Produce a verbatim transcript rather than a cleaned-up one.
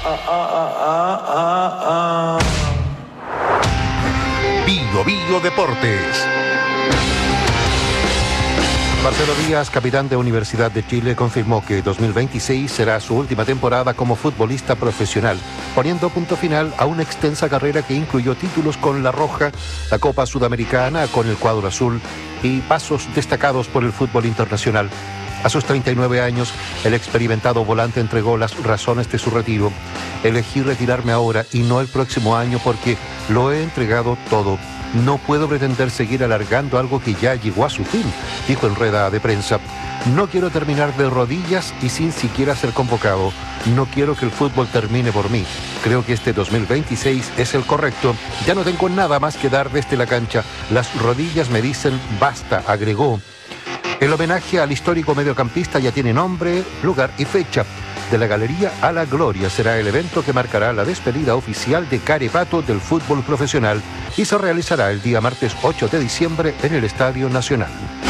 ah, ah, ah. Bio Bio Deportes. Marcelo Díaz, capitán de Universidad de Chile, confirmó que dos mil veintiséis será su última temporada como futbolista profesional, poniendo punto final a una extensa carrera que incluyó títulos con La Roja, la Copa Sudamericana con el cuadro azul y pasos destacados por el fútbol internacional. A sus treinta y nueve años, el experimentado volante entregó las razones de su retiro. Elegí retirarme ahora y no el próximo año porque lo he entregado todo. No puedo pretender seguir alargando algo que ya llegó a su fin, dijo en rueda de prensa. No quiero terminar de rodillas y sin siquiera ser convocado. No quiero que el fútbol termine por mí. Creo que este dos mil veintiséis es el correcto. Ya no tengo nada más que dar desde la cancha. Las rodillas me dicen basta, agregó. El homenaje al histórico mediocampista ya tiene nombre, lugar y fecha. De la Galería a la Gloria será el evento que marcará la despedida oficial de Carepato del fútbol profesional y se realizará el día martes ocho de diciembre en el Estadio Nacional.